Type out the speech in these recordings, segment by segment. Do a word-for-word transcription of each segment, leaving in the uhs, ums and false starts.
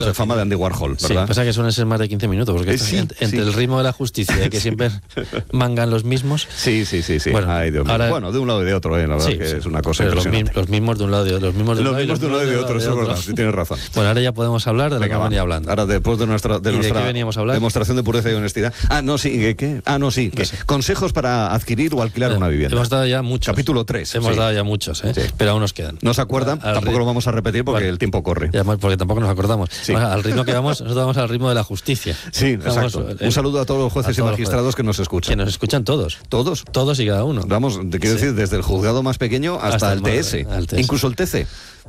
La fama de Andy Warhol, ¿verdad? Sí, pasa que suelen ser más de quince minutos, porque Eh, sí, entre, sí. entre el ritmo de la justicia y que siempre mangan los mismos. Sí, sí, sí, sí. Bueno, Ay, Dios mío. ahora- Bueno, de un lado y de otro, ¿eh? La verdad Sí, que sí. es una cosa Pero los, impresionante. mi- los mismos de un lado y de otro. Los mismos de un Los lado y mismos de un lado y de otro, eso es otro. verdad, sí tienes razón. Bueno, ahora ya podemos hablar de lo que Venga, hemos va. venido hablando. Ahora, después de nuestra, de ¿Y de nuestra qué veníamos a hablar? demostración de pureza y honestidad. Ah, no, sí, ¿qué? qué? Ah, no, sí. ¿qué? sé. Consejos para adquirir o alquilar una vivienda. Hemos dado ya muchos. Capítulo tres, Hemos sí. dado ya muchos, ¿eh? Sí. Pero aún nos quedan. No se acuerdan, Al tampoco ri- lo vamos a repetir porque Vale. el tiempo corre. Ya, porque tampoco nos acordamos. Sí. Bueno, al ritmo que vamos, nosotros vamos al ritmo de la justicia. Sí, Vamos, exacto. eh, Un saludo a todos los a jueces y todos los magistrados jueces. que nos escuchan. Que nos escuchan todos. ¿Todos? Todos y cada uno. Vamos, te quiero Sí. decir, desde el juzgado más pequeño hasta, Hasta el el más- T S, al T S. incluso el T C.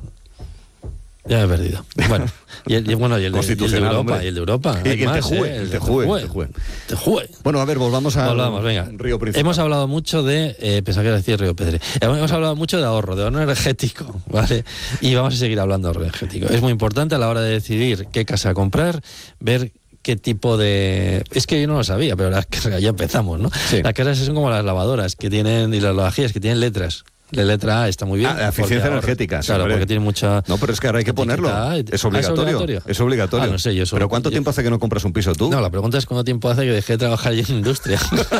Ya me he perdido. Bueno, y el, y, bueno, y el, de- y el de Constitucional, Europa. hombre. Y el de Europa. Y hay el más, TEJUE, ¿eh? el TEJUE, el TEJUE. TEJUE. Bueno, a ver, volvamos al Volvamos, venga. río principal. Hemos hablado mucho de, eh, pensaba que era decir Río Pedre, hemos hablado mucho de ahorro, de ahorro energético, ¿vale? Y vamos a seguir hablando de ahorro energético. Es muy importante a la hora de decidir qué casa comprar, ver qué tipo de... Es que yo no lo sabía, pero las casas, ya empezamos, ¿no? Sí. Las casas son como las lavadoras que tienen, y las lavavajillas que tienen letras. La letra A está muy bien. Ah, la eficiencia porque ahorra. energética, sí, Claro, hombre. porque tiene mucha... No, pero es que ahora hay que ponerlo. etiqueta. Es obligatorio. Ah, ¿es obligatorio? Es obligatorio. Ah, no sé, yo solo- ¿Pero cuánto yo- tiempo hace que no compras un piso tú? No, la pregunta es cuánto tiempo hace que dejé de trabajar yo en industria.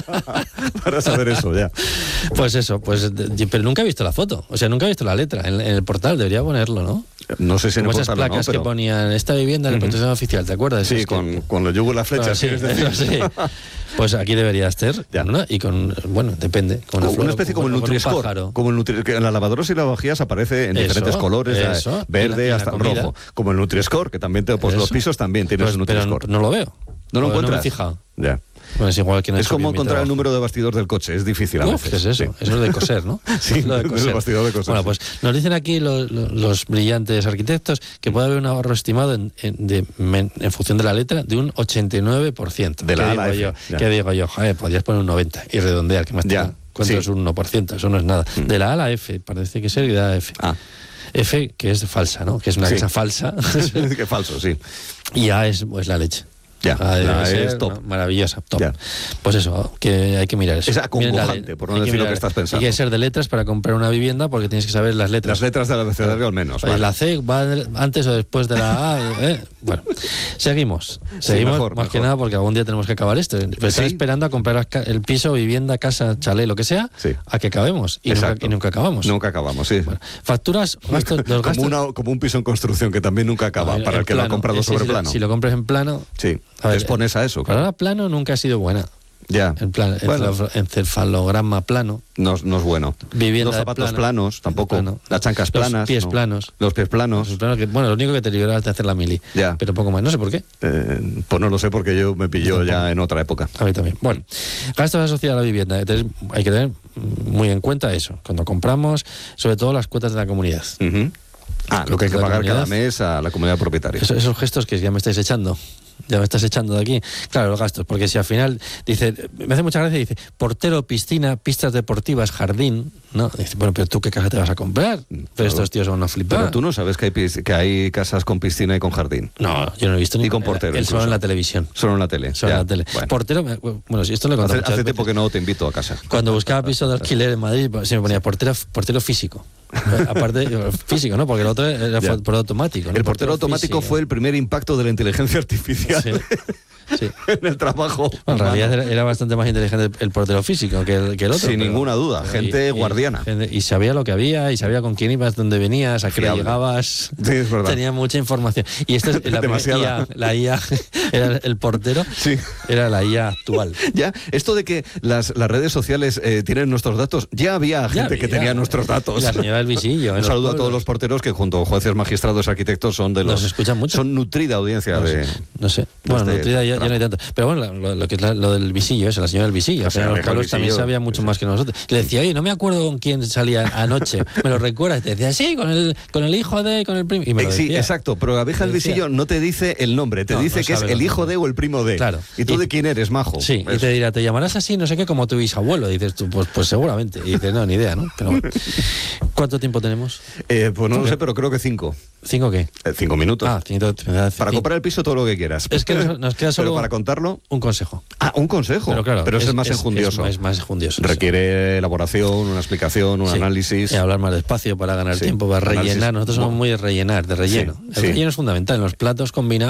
Para saber eso, ya. Pues eso, pues de- pero nunca he visto la foto, o sea, nunca he visto la letra en, en el portal, debería ponerlo, ¿no? No sé si en el Como esas portal o no, placas pero... que ponían esta vivienda en la protección oficial, ¿te acuerdas? Sí, Es que- con, con los yugos y las flechas. Claro, sí, ¿quieres decir? eso sí. Pues aquí debería estar, Ya. ¿no? Y con, bueno, depende. Con Como una, flor, una especie como el con un Nutri-Score. pájaro. Como el Nutri que en las lavadoras y lavajías aparece en Eso, diferentes colores, ya, eso. verde Y la- y la hasta el comida. rojo. Como el Nutri-Score, que también te, pues Eso. los pisos también tienen Pues, su pero Nutri-Score. no lo veo. ¿No lo Porque encuentras? No me he fijado. Ya. Bueno, es igual que no he Es hecho como bien mi encontrar el trabajo. número de bastidor del coche, es difícil a Uf, veces. ¿qué es eso? Sí. Eso es de coser, ¿no? Sí, Lo de es el coser. bastidor de coser, Bueno, sí. pues nos dicen aquí los, los- los brillantes arquitectos que puede haber un ahorro estimado en, en- de- men- en función de la letra de un ochenta y nueve por ciento. De la ¿Qué A a la digo F, yo? ya. ¿Qué digo yo? Joder, podrías poner un noventa y redondear, que más te Ya, da. ¿Cuánto sí. es un uno por ciento? Eso no es nada. De la A a la F, parece que ser de la F. Ah. F, que es falsa, ¿no? Que es una Sí. casa falsa. Qué falso, sí. Y A es pues, la leche. Ya, A debe la A ser, es top. ¿no? Maravillosa, top. Ya. Pues eso, que hay que mirar eso. Es Miren la acongojante, le- por no hay decir lo mirar- que estás pensando. Hay que ser de letras para comprar una vivienda porque tienes que saber las letras. Las letras del abecedario al menos. Pues vale. la C va antes o después de la A. ¿eh? Bueno, seguimos. Seguimos mejor, más que mejor. nada porque algún día tenemos que acabar esto. Pero están Sí. esperando a comprar las ca- el piso, vivienda, casa, chalet, lo que sea, Sí. a que acabemos. Y nunca, Exacto. y nunca acabamos. Nunca acabamos, sí. Bueno, facturas, gastos, los gastos. como, una, como un piso en construcción que también nunca acaba, en- para en el que lo ha plano. comprado Es que sobre si lo- plano. Si lo compras en plano. Sí, A ver, te expones a eso. Para Claro. ahora plano nunca ha sido buena. Ya. En plan, Bueno, encefalo- encefalograma plano. no, no es bueno. Vivienda Los de zapatos plano. planos, tampoco. Plano. Las chancas Los planas. pies no. planos. Los pies planos. Pues plano que, bueno, lo único que te libera es de hacer la mili. Ya. Pero poco más. No sé por qué. Eh, pues no lo sé porque yo me pilló ya en otra época. A mí también. Bueno, gastos asociados a la vivienda. Entonces, hay que tener muy en cuenta eso. Cuando compramos, sobre todo las cuotas de la comunidad. Ujú. Ah, lo que hay que La pagar cada comunidad. mes a la comunidad propietaria. Eso- esos gestos que ya me estáis echando. Ya me estás echando de aquí. Claro, los gastos, porque si al final dice, me hace mucha gracia, dice, portero, piscina, pistas deportivas, jardín, ¿no? Dice, bueno, pero tú qué casa te vas a comprar. Pero Claro. estos tíos van a flipar. Pero tú no sabes que hay, pis- que hay casas con piscina y con jardín. No, yo no he visto ni Y con portero, El solo incluso. en la televisión. Solo en la tele. Solo ya. en la tele. Bueno. Portero, me- bueno, si esto lo he contado Hace, muchas hace veces. tiempo que no te invito a casa. Cuando buscaba piso de alquiler en Madrid, se me ponía portero, portero físico. Aparte, físico, ¿no? Porque el otro era Ya. por automático. ¿no? El portero automático físico. fue el primer impacto de la inteligencia artificial Sí. Sí. en el trabajo. En humano. realidad era, era bastante más inteligente el portero físico que el, que el otro. Sin pero- ninguna duda, gente guardiana. gente- y sabía lo que había, y sabía con quién ibas, dónde venías, a qué hora Fiable. llegabas. Sí, es verdad. Tenía mucha información. Y esto es la Demasiada. I A, la I A, era el portero, Sí. era la I A actual. Ya, esto de que las, las redes sociales eh, tienen nuestros datos, ya había gente Ya que había. tenía nuestros datos. La señora del visillo. en Un los saludo a pueblos. todos los porteros que junto a jueces, magistrados, arquitectos son de los... Nos escuchan mucho. Son nutrida audiencia No de... sé, no sé. Bueno, este nutrida ya, ya no hay trabajo. tanto. Pero bueno, lo, lo que es la- lo del visillo, eso, la señora del visillo. La O sea, señora los del pueblos también visillo, sabía mucho sí. más que nosotros. Le decía, oye, no me acuerdo con quién salía anoche. ¿Me lo recuerdas? Y te decía, sí, con el, con el hijo de, con el primo. Y me lo Eh, sí, decía. exacto, pero la abeja del Me decía. visillo no te dice el nombre, te No, dice no que es sabe el los hijo de o el primo de. Claro. ¿Y tú Y- de quién eres, majo? Sí, y Es- te dirá, te llamarás así, no sé qué, como tu bisabuelo. Y dices tú, pues, pues seguramente. Y dices, no, ni idea, ¿no? Pero bueno. ¿Cuánto tiempo tenemos? eh, pues no lo sé, pero creo que cinco. ¿Cinco qué? Eh, cinco minutos. Ah, cinco, para cinco. comprar el piso todo lo que quieras. Es que nos, nos queda solo Pero para contarlo... un consejo. Ah, un consejo. Pero claro, ese es, más enjundioso. Es, es más enjundioso. Requiere elaboración, una explicación, un Sí. análisis. Y hablar más despacio para ganar Sí. tiempo, para Análisis. rellenar. Nosotros somos Bueno. muy de rellenar, de relleno. Sí, El sí. relleno es fundamental. En los platos combinados